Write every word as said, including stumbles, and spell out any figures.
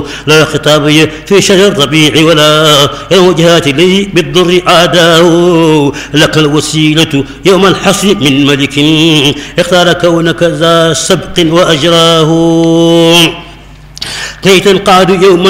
لا خطابي في شهر الربيع ولا يوم جهات لي بالضر عاداه. لك الوسيلة يوم الحصر من ملك اختار كونك ذا سبق وأجراه. كي تنقاد يوما